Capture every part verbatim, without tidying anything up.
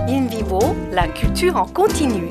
In Vivo, la culture en continu.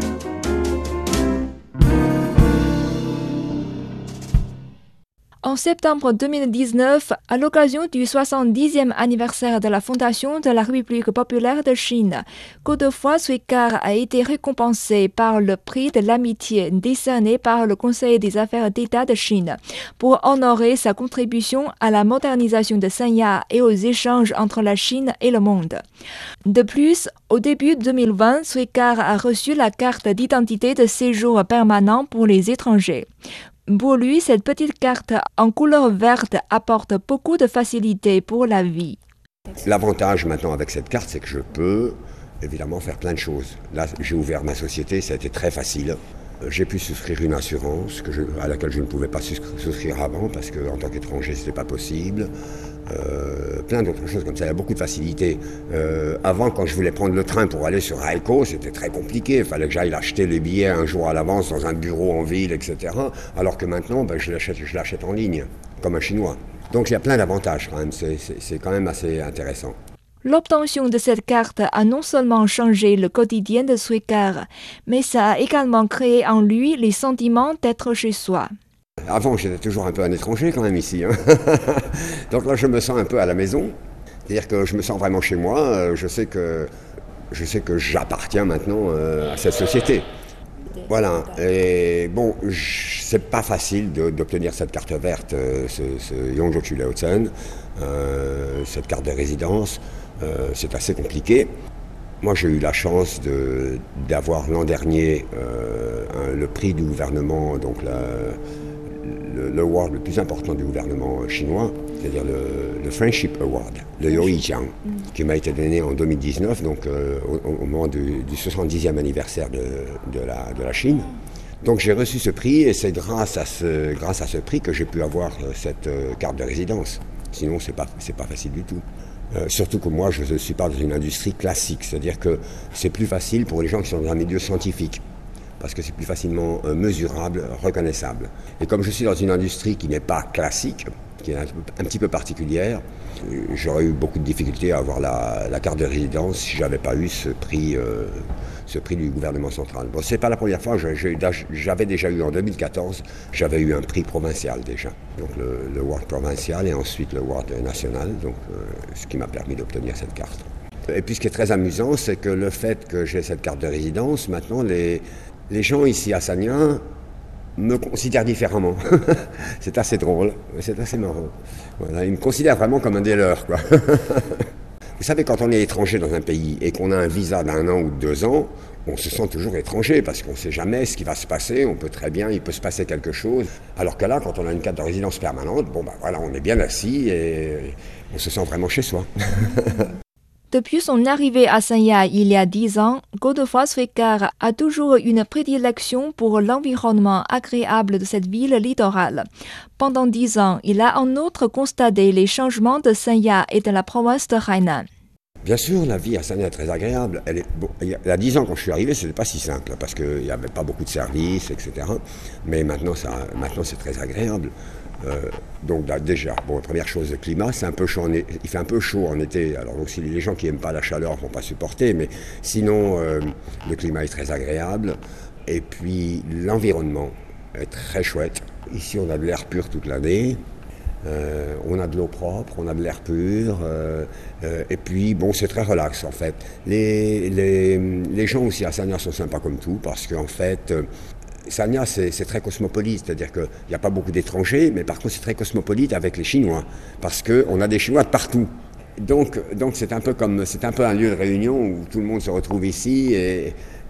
En septembre deux mille dix-neuf, à l'occasion du soixante-dixième anniversaire de la fondation de la République populaire de Chine, Godefroy Suikar a été récompensé par le prix de l'amitié décerné par le Conseil des affaires d'État de Chine pour honorer sa contribution à la modernisation de Sanya et aux échanges entre la Chine et le monde. De plus, au début deux mille vingt, Suikar a reçu la carte d'identité de séjour permanent pour les étrangers. Pour lui, cette petite carte en couleur verte apporte beaucoup de facilité pour la vie. L'avantage maintenant avec cette carte, c'est que je peux évidemment faire plein de choses. Là, j'ai ouvert ma société, ça a été très facile. J'ai pu souscrire une assurance que je, à laquelle je ne pouvais pas souscrire avant parce qu'en tant qu'étranger, ce n'était pas possible. Euh, plein d'autres choses comme ça, il y a beaucoup de facilité. Euh, avant, quand je voulais prendre le train pour aller sur Haikou, c'était très compliqué. Il fallait que j'aille acheter les billets un jour à l'avance dans un bureau en ville, et cetera. Alors que maintenant, ben, je l'achète, je l'achète en ligne, comme un Chinois. Donc il y a plein d'avantages quand même, c'est, c'est, c'est quand même assez intéressant. L'obtention de cette carte a non seulement changé le quotidien de Suikar, mais ça a également créé en lui les sentiments d'être chez soi. Avant, j'étais toujours un peu un étranger quand même ici. Hein. Donc là, je me sens un peu à la maison. C'est-à-dire que je me sens vraiment chez moi. Je sais que, je sais que j'appartiens maintenant à cette société. Voilà. Et bon, c'est pas facile de, d'obtenir cette carte verte, ce, ce Yongzhou Laotsen, euh, cette carte de résidence. Euh, c'est assez compliqué. Moi, j'ai eu la chance de, d'avoir l'an dernier euh, un, le prix du gouvernement, donc la, le, le award le plus important du gouvernement chinois, c'est-à-dire le, le Friendship Award, le Youyijiang, mm. qui m'a été donné en deux mille dix-neuf, donc euh, au, au moment du, du soixante-dixième anniversaire de, de, la, de la Chine. Donc j'ai reçu ce prix et c'est grâce à ce, grâce à ce prix que j'ai pu avoir cette euh, carte de résidence. Sinon, c'est pas, c'est pas facile du tout. Euh, surtout que moi, je ne suis pas dans une industrie classique, c'est-à-dire que c'est plus facile pour les gens qui sont dans un milieu scientifique, parce que c'est plus facilement euh, mesurable, reconnaissable. Et comme je suis dans une industrie qui n'est pas classique, qui est un, un petit peu particulière, euh, j'aurais eu beaucoup de difficultés à avoir la, la carte de résidence si je n'avais pas eu ce prix, euh, ce prix du gouvernement central. Bon, c'est pas la première fois, je, je, j'avais déjà eu en deux mille quatorze, j'avais eu un prix provincial déjà. Donc le, le World provincial et ensuite le World national, donc, euh, ce qui m'a permis d'obtenir cette carte. Et puis ce qui est très amusant, c'est que le fait que j'ai cette carte de résidence, maintenant les, les gens ici à Sanya me considèrent différemment. C'est assez drôle, c'est assez marrant. Voilà, ils me considèrent vraiment comme un des leurs, quoi. Vous savez, quand on est étranger dans un pays et qu'on a un visa d'un an ou de deux ans, on se sent toujours étranger parce qu'on ne sait jamais ce qui va se passer. On peut très bien, il peut se passer quelque chose. Alors que là, quand on a une carte de résidence permanente, bon ben voilà, on est bien assis et on se sent vraiment chez soi. Depuis son arrivée à Sanya il y a dix ans, Godefroy Suikar a toujours une prédilection pour l'environnement agréable de cette ville littorale. Pendant dix ans, il a en outre constaté les changements de Sanya et de la province de Hainan. Bien sûr, la vie à Sanya est très agréable. Elle est, bon, il y a dix ans, quand je suis arrivé, ce n'était pas si simple, parce qu'il n'y avait pas beaucoup de services, et cetera. Mais maintenant, ça, maintenant c'est très agréable. Euh, donc là, déjà, bon, première chose, le climat, c'est un peu chaud en été, il fait un peu chaud en été. Alors donc, si les gens qui n'aiment pas la chaleur ne vont pas supporter, mais sinon, euh, le climat est très agréable. Et puis, l'environnement est très chouette. Ici, on a de l'air pur toute l'année. Euh, on a de l'eau propre, on a de l'air pur, euh, euh, et puis bon, c'est très relax en fait. Les, les, les gens aussi à Sanya sont sympas comme tout, parce qu'en fait, euh, Sanya c'est, c'est très cosmopolite, c'est-à-dire qu'il n'y a pas beaucoup d'étrangers, mais par contre c'est très cosmopolite avec les Chinois, parce qu'on a des Chinois de partout. Donc, donc c'est un peu comme, c'est un peu un lieu de réunion où tout le monde se retrouve ici, et,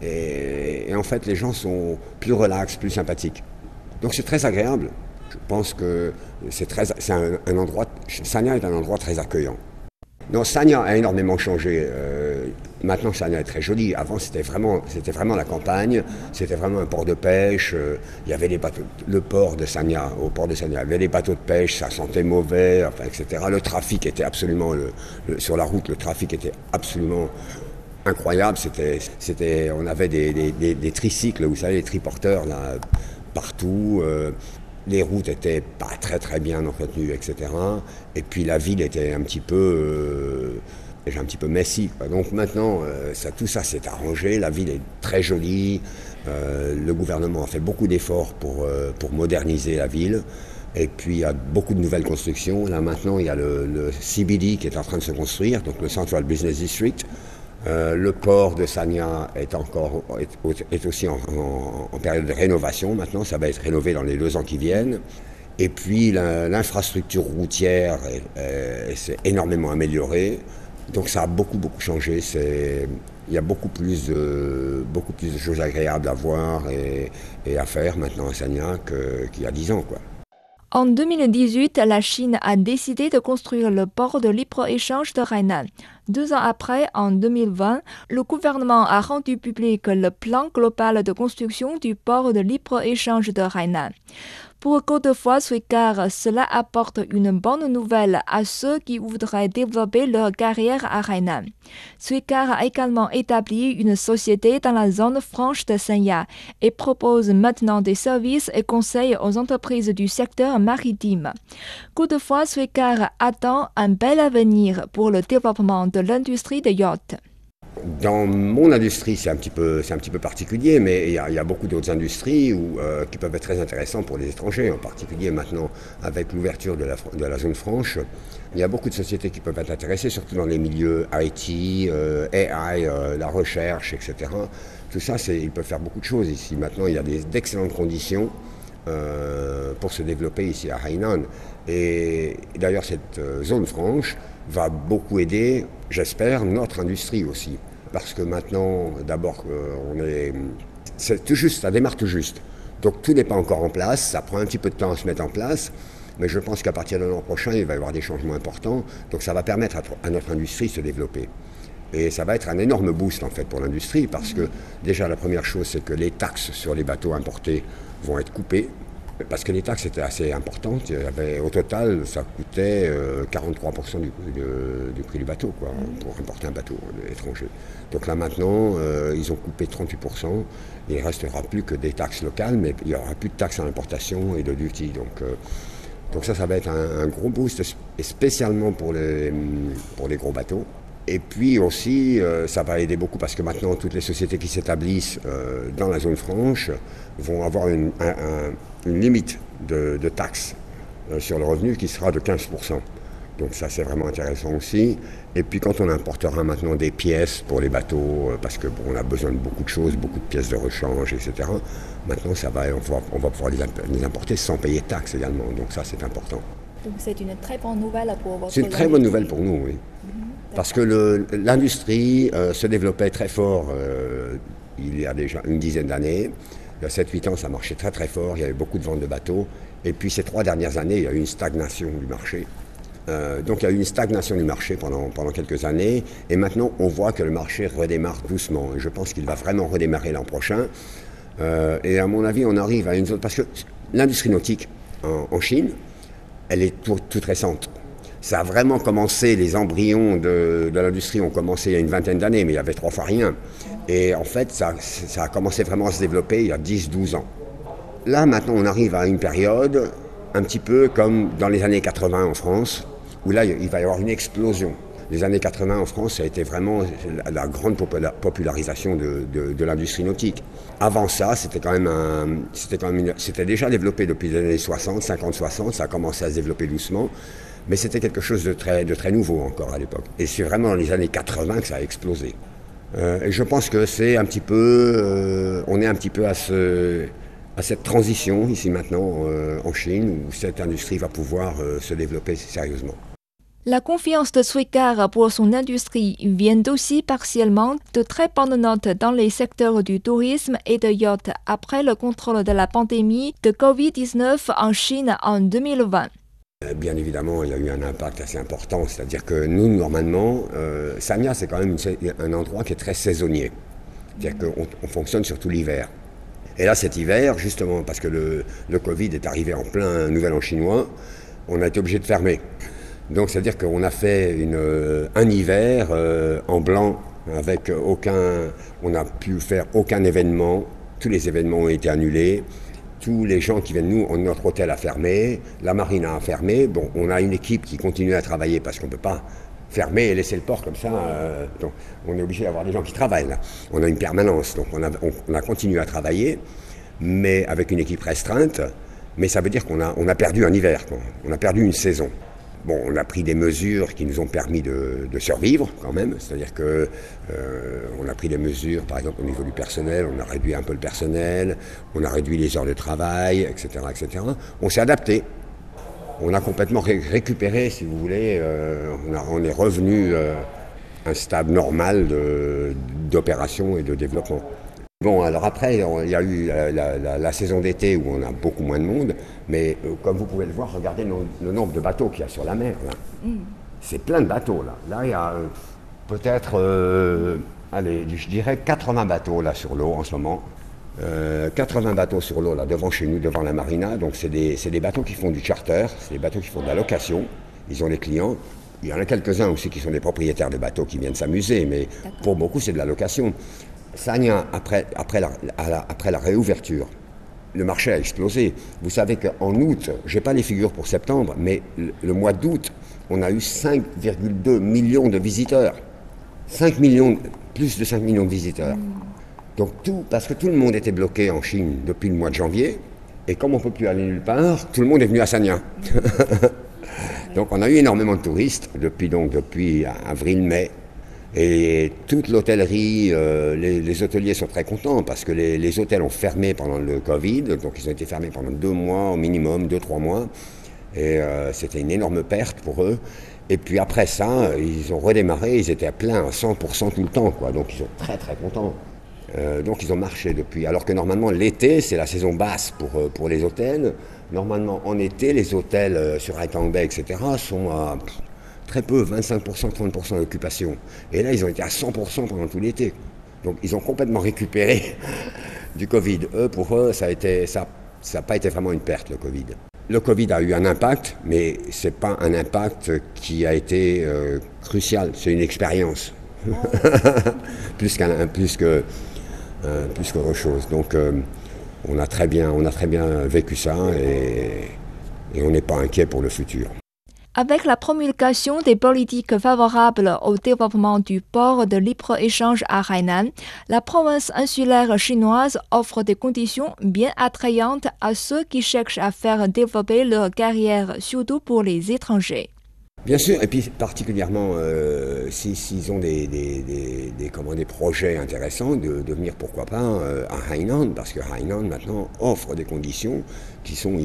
et, et en fait les gens sont plus relax, plus sympathiques. Donc c'est très agréable. Je pense que c'est, très, c'est un, un endroit, Sanya est un endroit très accueillant. Non, Sanya a énormément changé. Euh, maintenant, Sanya est très joli. Avant, c'était vraiment, c'était vraiment la campagne. C'était vraiment un port de pêche. Euh, il y avait les bateaux, le port de Sanya, au port de Sanya, il y avait des bateaux de pêche, ça sentait mauvais, enfin, et cetera. Le trafic était absolument, le, le, sur la route, le trafic était absolument incroyable. C'était, c'était, on avait des, des, des, des tricycles, vous savez, les triporteurs là, partout. Euh, Les routes étaient pas très très bien entretenues, et cetera. Et puis la ville était un petit peu, euh, déjà un petit peu messy, quoi. Donc maintenant, euh, ça, tout ça s'est arrangé, la ville est très jolie, euh, le gouvernement a fait beaucoup d'efforts pour, euh, pour moderniser la ville, et puis il y a beaucoup de nouvelles constructions. Là maintenant, il y a le, le C B D qui est en train de se construire, donc le Central Business District. Euh, le port de Sanya est, encore, est, est aussi en, en, en période de rénovation maintenant, ça va être rénové dans les deux ans qui viennent. Et puis la, l'infrastructure routière s'est énormément améliorée, donc ça a beaucoup beaucoup changé. C'est, il y a beaucoup plus, de, beaucoup plus de choses agréables à voir et, et à faire maintenant à Sanya que, qu'il y a dix ans, quoi. En deux mille dix-huit, la Chine a décidé de construire le port de libre-échange de Hainan. Deux ans après, en deux mille vingt, le gouvernement a rendu public le plan global de construction du port de libre-échange de Hainan. Pour Godefroy Suicard, cela apporte une bonne nouvelle à ceux qui voudraient développer leur carrière à Hainan. Suicard a également établi une société dans la zone franche de Sanya et propose maintenant des services et conseils aux entreprises du secteur maritime. Godefroy Suicard attend un bel avenir pour le développement de l'industrie des yachts. Dans mon industrie, c'est un petit peu, c'est un petit peu particulier, mais il y a, il y a beaucoup d'autres industries où, euh, qui peuvent être très intéressantes pour les étrangers, en particulier maintenant avec l'ouverture de la, de la zone franche. Il y a beaucoup de sociétés qui peuvent être intéressées, surtout dans les milieux I T, euh, A I, euh, la recherche, et cetera. Tout ça, c'est, ils peuvent faire beaucoup de choses ici. Maintenant, il y a des, d'excellentes conditions euh, pour se développer ici à Hainan. Et, et d'ailleurs, cette euh, zone franche va beaucoup aider, j'espère, notre industrie aussi. Parce que maintenant, d'abord, euh, on est, c'est tout juste, ça démarre tout juste. Donc tout n'est pas encore en place, ça prend un petit peu de temps à se mettre en place, mais je pense qu'à partir de l'an prochain, il va y avoir des changements importants. Donc ça va permettre à, à notre industrie de se développer. Et ça va être un énorme boost en fait pour l'industrie, parce que déjà la première chose, c'est que les taxes sur les bateaux importés vont être coupées. Parce que les taxes étaient assez importantes. Il y avait, au total, ça coûtait euh, quarante-trois pour cent du, du, du prix du bateau, quoi, pour importer un bateau étranger. Donc là maintenant, euh, ils ont coupé trente-huit pour cent. Il ne restera plus que des taxes locales, mais il n'y aura plus de taxes à l'importation et de duty. Donc, euh, donc ça, ça va être un, un gros boost, et spécialement pour les, pour les gros bateaux. Et puis aussi, euh, ça va aider beaucoup parce que maintenant, toutes les sociétés qui s'établissent euh, dans la zone franche vont avoir une, un, un, une limite de, de taxes euh, sur le revenu qui sera de quinze pour cent. Donc ça, c'est vraiment intéressant aussi. Et puis quand on importera maintenant des pièces pour les bateaux, euh, parce qu'on bon, a besoin de beaucoup de choses, beaucoup de pièces de rechange, et cetera. Maintenant, ça va, on, va, on va pouvoir les, les importer sans payer de taxes également. Donc ça, c'est important. Donc c'est une très bonne nouvelle pour votre C'est une très bonne nouvelle pour nous, oui. Mm-hmm. Parce que le, l'industrie euh, se développait très fort euh, il y a déjà une dizaine d'années. Il y a sept huit ans, ça marchait très très fort, il y avait beaucoup de ventes de bateaux. Et puis ces trois dernières années, il y a eu une stagnation du marché. Euh, donc il y a eu une stagnation du marché pendant, pendant quelques années. Et maintenant, on voit que le marché redémarre doucement. Et je pense qu'il va vraiment redémarrer l'an prochain. Euh, et à mon avis, on arrive à une zone... Parce que l'industrie nautique en, en Chine, elle est tout, toute récente. Ça a vraiment commencé, les embryons de, de l'industrie ont commencé il y a une vingtaine d'années, mais il y avait trois fois rien. Et en fait, ça, ça a commencé vraiment à se développer il y a dix douze ans. Là, maintenant, on arrive à une période un petit peu comme dans les années quatre-vingts en France, où là, il va y avoir une explosion. Les années quatre-vingts en France, ça a été vraiment la, la grande popularisation de, de, de l'industrie nautique. Avant ça, c'était quand même un, c'était quand même une, c'était déjà développé depuis les années soixante, cinquante, soixante, ça a commencé à se développer doucement. Mais c'était quelque chose de très, de très nouveau encore à l'époque. Et c'est vraiment dans les années quatre-vingts que ça a explosé. Euh, et je pense que c'est un petit peu, euh, on est un petit peu à, ce, à cette transition ici maintenant euh, en Chine où cette industrie va pouvoir euh, se développer sérieusement. La confiance de Suicard pour son industrie vient aussi partiellement de très bonnes notes dans les secteurs du tourisme et de yacht après le contrôle de la pandémie de covid dix-neuf en Chine en deux mille vingt. Bien évidemment, il y a eu un impact assez important, c'est-à-dire que nous, normalement, euh, Sanya, c'est quand même une, un endroit qui est très saisonnier, c'est-à-dire qu'on on fonctionne surtout l'hiver. Et là, cet hiver, justement, parce que le, le Covid est arrivé en plein Nouvel An chinois, on a été obligé de fermer. Donc, c'est-à-dire qu'on a fait une, un hiver euh, en blanc, avec aucun, on n'a pu faire aucun événement, tous les événements ont été annulés. Tous les gens qui viennent nous, notre hôtel a fermé, la marine a fermé. Bon, on a une équipe qui continue à travailler parce qu'on ne peut pas fermer et laisser le port comme ça. Euh, donc on est obligé d'avoir des gens qui travaillent là. On a une permanence, donc on a, on, on a continué à travailler, mais avec une équipe restreinte. Mais ça veut dire qu'on a, on a perdu un hiver, quoi. On a perdu une saison. Bon, on a pris des mesures qui nous ont permis de, de survivre quand même. C'est-à-dire que euh, on a pris des mesures, par exemple au niveau du personnel, on a réduit un peu le personnel, on a réduit les heures de travail, et cetera, et cetera. On s'est adapté. On a complètement ré- récupéré, si vous voulez. Euh, on, a, on est revenu euh, à un stade normal de, d'opération et de développement. Bon, alors après, on, il y a eu la, la, la, la saison d'été où on a beaucoup moins de monde, mais euh, comme vous pouvez le voir, regardez le, le nombre de bateaux qu'il y a sur la mer. Là. Mm. C'est plein de bateaux, là. Là, il y a euh, peut-être, euh, allez, je dirais quatre-vingts bateaux là sur l'eau en ce moment. Euh, quatre-vingts bateaux sur l'eau, là, devant chez nous, devant la marina. Donc, c'est des, c'est des bateaux qui font du charter, c'est des bateaux qui font de la location. Ils ont des clients. Il y en a quelques-uns aussi qui sont des propriétaires de bateaux qui viennent s'amuser, mais D'accord. Pour beaucoup, c'est de la location. Sanya, après, après, la, la, après la réouverture, le marché a explosé. Vous savez qu'en août, je n'ai pas les figures pour septembre, mais le, le mois d'août, on a eu cinq virgule deux millions de visiteurs. cinq millions, plus de cinq millions de visiteurs. Mmh. Donc tout, parce que tout le monde était bloqué en Chine depuis le mois de janvier, et comme on ne peut plus aller nulle part, tout le monde est venu à Sanya. Donc on a eu énormément de touristes depuis, donc, depuis avril-mai. Et toute l'hôtellerie, euh, les, les hôteliers sont très contents parce que les, les hôtels ont fermé pendant le Covid, donc ils ont été fermés pendant deux mois au minimum, deux, trois mois. Et euh, c'était une énorme perte pour eux. Et puis après ça, ils ont redémarré, ils étaient à plein à cent pour cent tout le temps, quoi. Donc ils sont très très contents. Euh, donc ils ont marché depuis. Alors que normalement l'été, c'est la saison basse pour, pour les hôtels. Normalement en été, les hôtels euh, sur Haitang Bay, et cetera sont à... Pff, très peu, vingt-cinq pour cent, trente pour cent d'occupation. Et là, ils ont été à cent pour cent pendant tout l'été. Donc, ils ont complètement récupéré du Covid. Eux, pour eux, ça a été, ça, ça n'a pas été vraiment une perte, le Covid. Le Covid a eu un impact, mais ce n'est pas un impact qui a été euh, crucial. C'est une expérience. plus, qu'un, plus, que, euh, plus qu'autre chose. Donc, euh, on a très bien, on a très bien vécu ça et, et on n'est pas inquiet pour le futur. Avec la promulgation des politiques favorables au développement du port de libre-échange à Hainan, la province insulaire chinoise offre des conditions bien attrayantes à ceux qui cherchent à faire développer leur carrière, surtout pour les étrangers. Bien sûr, et puis particulièrement euh, s'ils si, si ont des, des, des, des, comment, des projets intéressants, de, de venir pourquoi pas euh, à Hainan, parce que Hainan maintenant offre des conditions qui sont,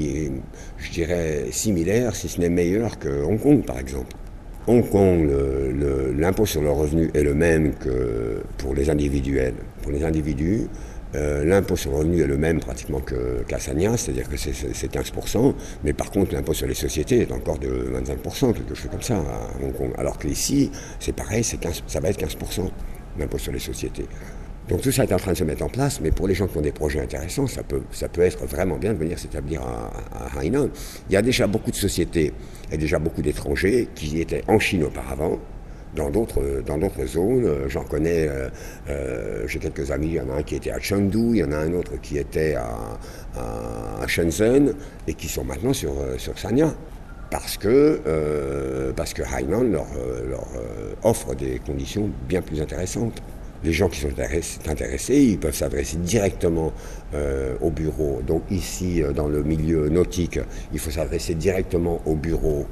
je dirais, similaires, si ce n'est meilleures que Hong Kong par exemple. Hong Kong, le, le, l'impôt sur le revenu est le même que pour les individuels. Pour les individus, Euh, l'impôt sur le revenu est le même pratiquement que, qu'à Sanya, c'est-à-dire que c'est, c'est, c'est quinze pour cent, mais par contre l'impôt sur les sociétés est encore de vingt-cinq pour cent, quelque chose comme ça à Hong Kong. Alors qu'ici, c'est pareil, c'est quinze, ça va être quinze pour cent l'impôt sur les sociétés. Donc tout ça est en train de se mettre en place, mais pour les gens qui ont des projets intéressants, ça peut, ça peut être vraiment bien de venir s'établir à, à Hainan. Il y a déjà beaucoup de sociétés et déjà beaucoup d'étrangers qui étaient en Chine auparavant, dans d'autres, dans d'autres zones. J'en connais, euh, euh, j'ai quelques amis, il y en a un qui était à Chengdu, il y en a un autre qui était à, à, à Shenzhen, et qui sont maintenant sur, sur Sanya, parce que, euh, parce que Hainan leur, leur offre des conditions bien plus intéressantes. Les gens qui sont intéressés, ils peuvent s'adresser directement euh, au bureau. Donc ici, dans le milieu nautique, il faut s'adresser directement au bureau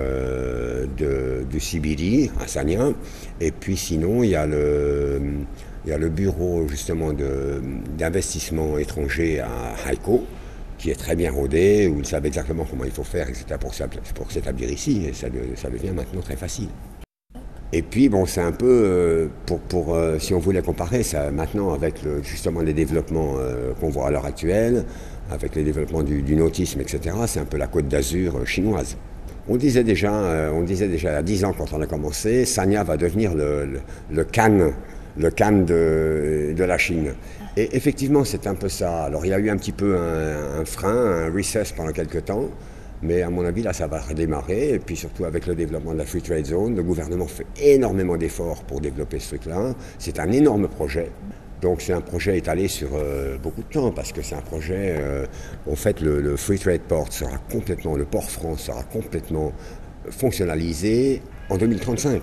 euh, de, du C B D à Sanya. Et puis sinon, il y a le, il y a le bureau justement de, d'investissement étranger à Haikou, qui est très bien rodé, où ils savent exactement comment il faut faire, et cetera pour, pour s'établir ici. Et ça, ça devient maintenant très facile. Et puis, bon, c'est un peu, euh, pour, pour, euh, si on voulait comparer ça maintenant avec le, justement les développements euh, qu'on voit à l'heure actuelle, avec les développements du, du nautisme, et cetera, c'est un peu la Côte d'Azur euh, chinoise. On disait déjà, euh, on disait déjà il y a dix ans quand on a commencé, Sanya va devenir le, le, le Cannes, le Cannes de, de la Chine. Et effectivement, c'est un peu ça. Alors, il y a eu un petit peu un, un frein, un recess pendant quelques temps. Mais à mon avis, là, ça va redémarrer. Et puis surtout avec le développement de la Free Trade Zone, le gouvernement fait énormément d'efforts pour développer ce truc-là. C'est un énorme projet. Donc c'est un projet étalé sur euh, beaucoup de temps, parce que c'est un projet, euh, en fait, le, le Free Trade Port sera complètement, le port France sera complètement fonctionnalisé en deux mille trente-cinq.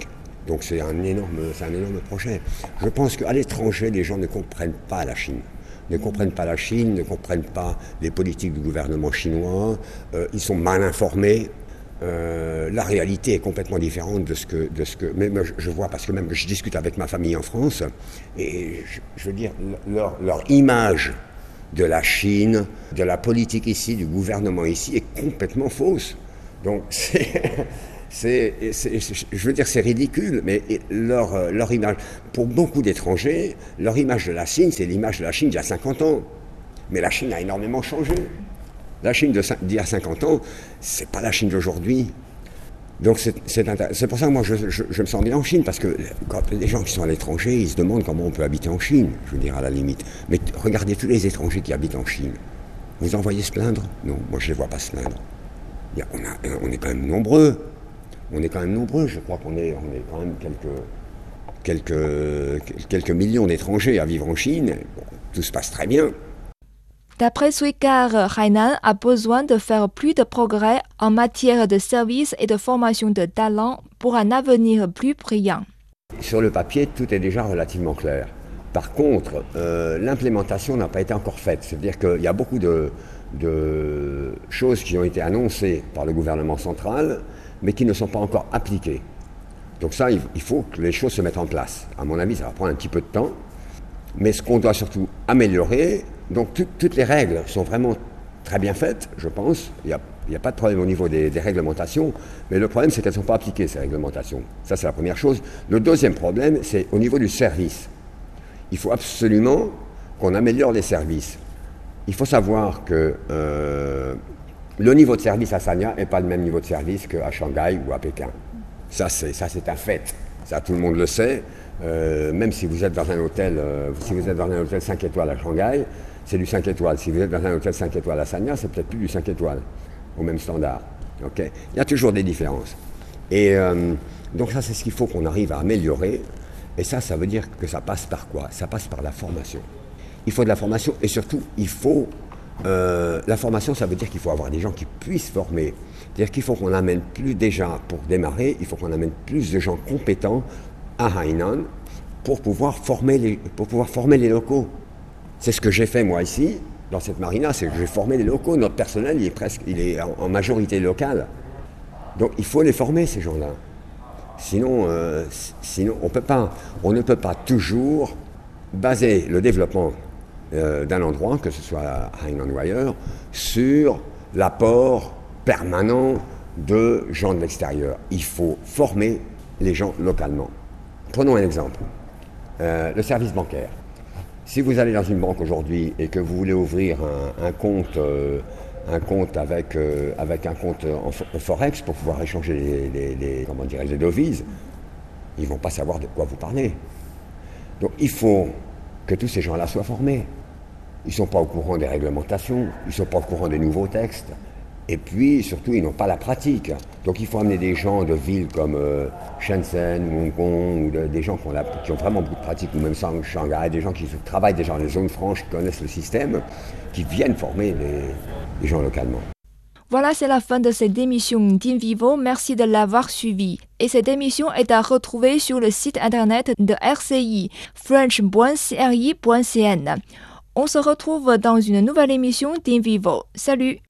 Donc c'est un énorme, c'est un énorme projet. Je pense qu'à l'étranger, les gens ne comprennent pas la Chine. Ne comprennent pas la Chine, ne comprennent pas les politiques du gouvernement chinois. Euh, ils sont mal informés. Euh, la réalité est complètement différente de ce que, de ce que même je, je vois, parce que même je discute avec ma famille en France, et je, je veux dire, leur, leur image de la Chine, de la politique ici, du gouvernement ici, est complètement fausse. Donc c'est, c'est, c'est, je veux dire, c'est ridicule, mais leur, leur image, pour beaucoup d'étrangers, leur image de la Chine, c'est l'image de la Chine d'il y a cinquante ans. Mais la Chine a énormément changé. La Chine d'il y a cinquante ans, c'est pas la Chine d'aujourd'hui. Donc c'est, c'est, c'est pour ça que moi je, je, je me sens bien en Chine, parce que quand les gens qui sont à l'étranger, ils se demandent comment on peut habiter en Chine, je veux dire, à la limite. Mais regardez tous les étrangers qui habitent en Chine. Vous en voyez se plaindre? Non, moi je les vois pas se plaindre. Il y a, on, a, on est quand même nombreux. On est quand même nombreux, je crois qu'on est, on est quand même quelques, quelques, quelques millions d'étrangers à vivre en Chine. Bon, tout se passe très bien. D'après Suikar, Hainan a besoin de faire plus de progrès en matière de services et de formation de talents pour un avenir plus brillant. Sur le papier, tout est déjà relativement clair. Par contre, euh, l'implémentation n'a pas été encore faite. C'est-à-dire qu'il y a beaucoup de, de choses qui ont été annoncées par le gouvernement central, mais qui ne sont pas encore appliquées. Donc ça, il faut que les choses se mettent en place. À mon avis, ça va prendre un petit peu de temps. Mais ce qu'on doit surtout améliorer, donc tout, toutes les règles sont vraiment très bien faites, je pense. Il n'y a, il y a pas de problème au niveau des, des réglementations, mais le problème c'est qu'elles ne sont pas appliquées, ces réglementations. Ça c'est la première chose. Le deuxième problème, c'est au niveau du service. Il faut absolument qu'on améliore les services. Il faut savoir que euh, le niveau de service à Sanya n'est pas le même niveau de service qu'à Shanghai ou à Pékin. Ça c'est, ça c'est un fait. Ça tout le monde le sait. Euh, même si vous êtes dans un hôtel, euh, si vous êtes dans un hôtel cinq étoiles à Shanghai, c'est du cinq étoiles. Si vous êtes dans un hôtel cinq étoiles à Sanya, c'est peut-être plus du cinq étoiles, au même standard. Okay, il y a toujours des différences. Et euh, donc ça, c'est ce qu'il faut qu'on arrive à améliorer. Et ça, ça veut dire que ça passe par quoi? Ça passe par la formation. Il faut de la formation, et surtout, il faut... Euh, la formation, ça veut dire qu'il faut avoir des gens qui puissent former. C'est-à-dire qu'il faut qu'on amène plus déjà, pour démarrer, il faut qu'on amène plus de gens compétents à Hainan pour pouvoir former les, pour pouvoir former les locaux. C'est ce que j'ai fait moi ici, dans cette marina, c'est que j'ai formé les locaux. Notre personnel, il est presque, il est en, en majorité local. Donc il faut les former, ces gens-là. Sinon, euh, sinon on peut pas, on ne peut pas toujours baser le développement euh, d'un endroit, que ce soit à Hainan ou ailleurs, sur l'apport permanent de gens de l'extérieur. Il faut former les gens localement. Prenons un exemple, euh, le service bancaire. Si vous allez dans une banque aujourd'hui et que vous voulez ouvrir un, un compte, euh, un compte avec, euh, avec un compte en, en forex pour pouvoir échanger les, les, les, comment dirais-je, les devises, ils ne vont pas savoir de quoi vous parlez. Donc il faut que tous ces gens-là soient formés. Ils ne sont pas au courant des réglementations, ils ne sont pas au courant des nouveaux textes. Et puis, surtout, ils n'ont pas la pratique. Donc, il faut amener des gens de villes comme euh, Shenzhen ou Hong Kong, ou de, des gens qui ont, la, qui ont vraiment beaucoup de pratique, ou même Shanghai, des gens qui travaillent déjà dans les zones franches, qui connaissent le système, qui viennent former les, les gens localement. Voilà, c'est la fin de cette émission d'InVivo. Merci de l'avoir suivi. Et cette émission est à retrouver sur le site internet de R C I, french point c r i point c n. On se retrouve dans une nouvelle émission d'InVivo. Salut!